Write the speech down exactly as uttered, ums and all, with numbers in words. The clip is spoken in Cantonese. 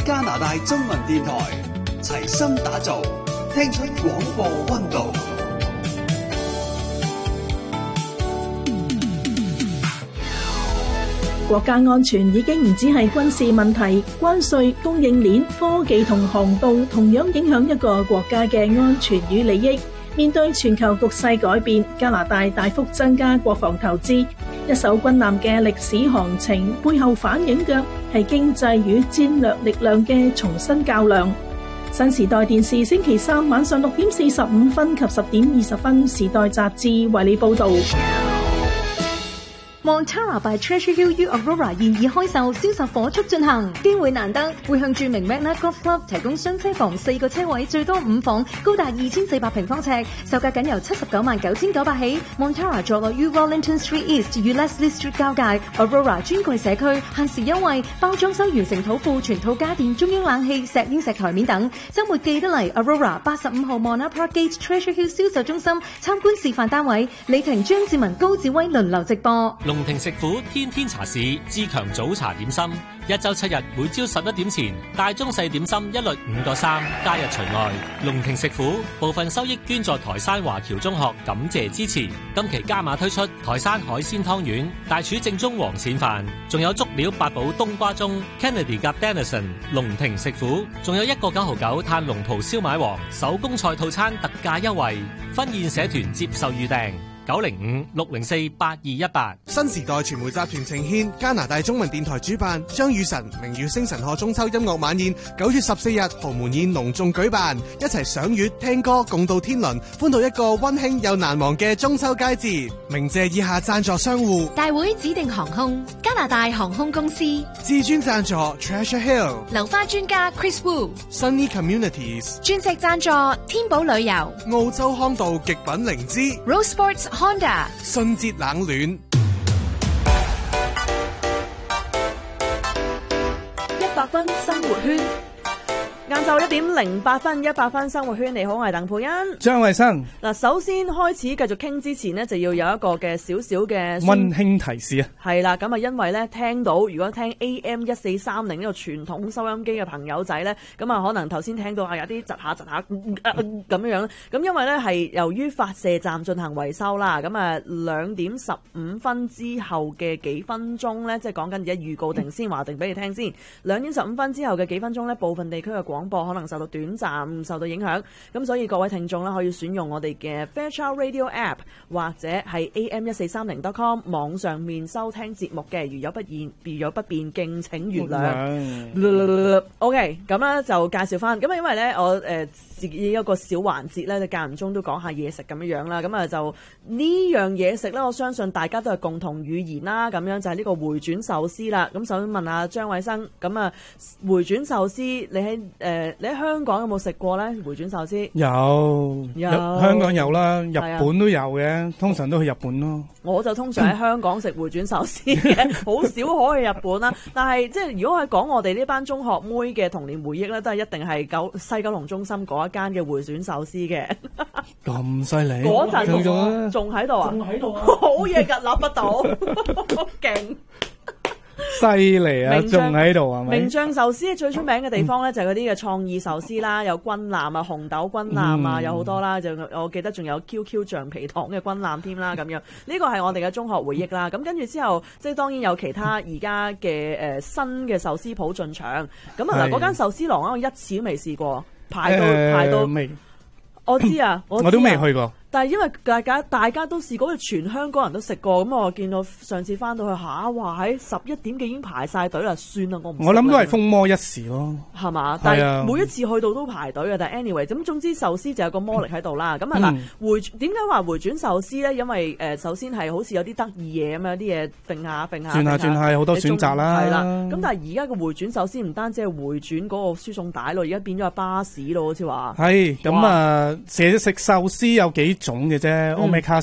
加拿大中文電台，齊心打造，聽出廣播溫度。 國家安全已經唔止係軍事問題，關稅、供應鏈、科技同航道同樣影響一個國家嘅安全與利益。面對全球局勢改變，加拿大大幅增加國防投資。一艘軍艦嘅歷史航程背後反映嘅係經濟與戰略力量嘅重新較量。新時代電視星期三晚上六點四十五分及十點二十分，時代雜誌為你報道。 Montara by Treasure Hill U Aurora 現已開售，銷售火速進行，機會難得，會向著名 Magna Golf Club 提供雙車房四個車位，最多五房，高達二千四百平方尺，售價僅由七十九萬九千九百起。Montara 坐落於 Wellington Street East 與 Leslie Street 交界 ，Aurora 專櫃社區，限時優惠，包裝修完成土庫全套家電、中央冷氣、石英石台面等。週末記得嚟 Aurora 八十五號 Mona Park Gate Treasure Hill 銷售中心參觀示範單位，李婷、張志文、高志威輪流直播。 龍庭食府天天茶市志強早茶點心，一周七日每朝十一點前，大中細點心一律五個三，加日除外。龍庭食府部分收益捐助台山華僑中學，感謝支持。今期加碼推出台山海鮮湯圓、大廚正宗黃鱔飯，仲有足料八寶冬瓜盅 Kennedy 夾 Denison。龍庭食府仲有一個九毫九炭龍袍燒賣王手工菜套餐特價優惠，婚宴社團接受預訂。九零五六零四八二一八。 新時代傳媒集團呈獻加拿大中文電台主辦張雨晨明月星辰賀中秋音樂晚宴，九月十四日豪門宴隆重舉辦，一齊賞月聽歌共度天倫，歡度一個溫馨又難忘嘅中秋佳節。鳴謝以下贊助商戶： 大會指定航空、加拿大航空公司、 至尊贊助 Treasure Hill、 流花專家 Chris Wu、Sunny Communities、 鑽石贊助天寶旅遊、 澳洲康道極品靈芝、 Rose Sports Honda、 信捷冷暖。 一百分生活圈，晏晝一點零八分，一百分生活圈，你好，我係鄧佩欣， 張偉生。 嗱，首先開始繼續傾之前呢，就要有一個嘅少少嘅溫馨提示啊。 係啦，咁啊，因為咧聽到如果聽 A M 一四三零呢個傳統收音機嘅朋友仔咧，咁啊可能頭先聽到係有啲窒下窒下咁樣樣，咁因為咧係由於發射站進行維修啦，咁啊兩點十五分之後嘅幾分鐘咧，即係講緊而家預告定先話定俾你聽先，兩點十五分之後嘅幾分鐘咧，部分地區嘅廣播可能受到短暫受到影響，咁所以各位聽眾咧可以選用我哋嘅 Fairchild Radio App 或者係 A M 一四三零 dot com 網上面收聽節目嘅，如有不便，如有不便，敬請原諒。OK， 咁咧就介紹翻，咁啊因為咧我誒、呃、自己一個小環節咧，就間唔中都講下嘢食咁樣樣啦，咁啊就呢樣嘢食咧，我相信大家都係共同語言啦，咁樣就係呢個回轉壽司啦。咁首先問下張偉生，咁啊回轉壽司你喺誒、呃、你喺香港有冇食過咧？回轉壽司有， 有香港有啦，日本都有嘅，通常都去日本咯。 我就通常喺香港食回轉壽司嘅，好少可去日本啦。但係即係如果係講我哋呢班中學妹嘅童年回憶咧，都係一定係九西九龍中心嗰一間嘅回轉壽司嘅。 咁犀利， 嗰陣仲喺度啊，仲喺度啊，好嘢㗎，諗不到，勁！ 犀利啊，仲喺度係咪？ 名將壽司最出名嘅地方咧，就係嗰啲嘅創意壽司啦，有軍艦啊、紅豆軍艦啊，有好多啦。就我記得仲有 Q Q 橡皮糖嘅軍艦添啦，咁樣呢個係我哋嘅中學回憶啦。咁跟住之後，即係當然有其他而家嘅誒新嘅壽司鋪進場。咁啊嗱，嗰間壽司郎我一次都未試過，排到、呃、排到未。我知啊，我知啊， 我都未去過。 但係因為大家大家都試過，全香港人都食過，咁我見到上次翻到去下話喺十一點幾已經排晒隊啦，算啦，我唔。我諗都係風魔一時咯， 係嘛？但係每一次去到都排隊嘅，但係 anyway，咁總之壽司就有個魔力喺度啦。咁啊嗱，回點解話回轉壽司咧？因為誒、呃，首先係好似有啲得意嘢咁樣，啲嘢揈下揈下，轉下轉下，好多選擇啦。係啦，咁但係而家個回轉壽司唔單止係回轉嗰個輸送帶咯，而家變咗係巴士咯，好似話。 係咁啊，成日食壽司有幾種嘅啫，歐米卡